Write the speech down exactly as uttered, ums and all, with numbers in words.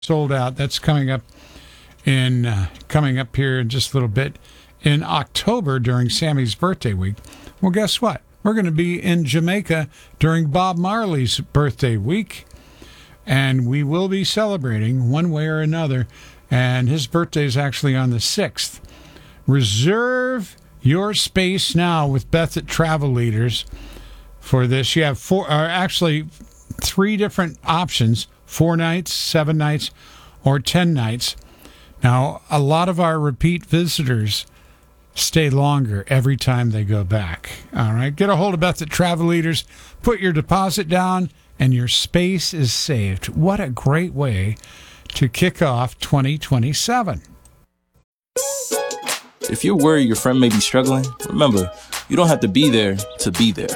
sold out. That's coming up in uh, coming up here in just a little bit in October during Sammy's birthday week. Well, guess what? We're going to be in Jamaica during Bob Marley's birthday week, and we will be celebrating one way or another. And his birthday is actually on the sixth. Reserve your space now with Beth at Travel Leaders for this. You have four, or actually three different options: four nights, seven nights, or ten nights. Now, a lot of our repeat visitors stay longer every time they go back. All right, get a hold of Beth at Travel Leaders. Put your deposit down, and your space is saved. What a great way to kick off twenty twenty-seven. If you're worried your friend may be struggling, remember, you don't have to be there to be there.